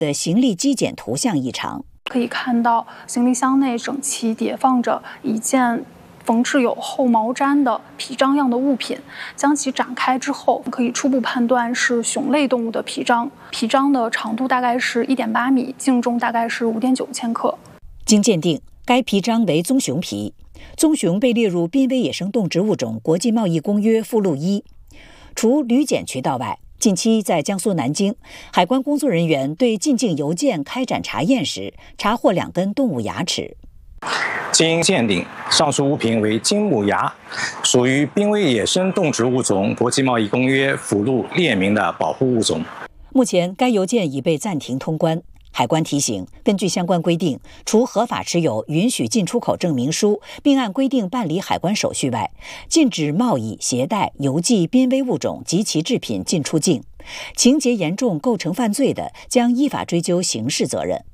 的行李机检图像异常。 可以看到行李箱内整齐叠放着一件缝制有厚毛毡的皮张样的物品，将其展开之后，可以初步判断是熊类动物的皮张。皮张的长度大概是1.8米，净重大概是5.9千克。 经鉴定，该皮张为棕熊皮。棕熊被列入濒危野生动植物种国际贸易公约附录1。除旅检渠道外，近期在江苏南京，海关工作人员对进境邮件开展查验时，查获2根动物牙齿。 经鉴定，上述物品为金木牙，属于濒危野生动植物种国际贸易公约附录列明的保护物种。 目前，该邮件已被暂停通关。海关提醒，根据相关规定，除合法持有允许进出口证明书，并按规定办理海关手续外，禁止贸易、携带、邮寄濒危物种及其制品进出境。情节严重构成犯罪的，将依法追究刑事责任。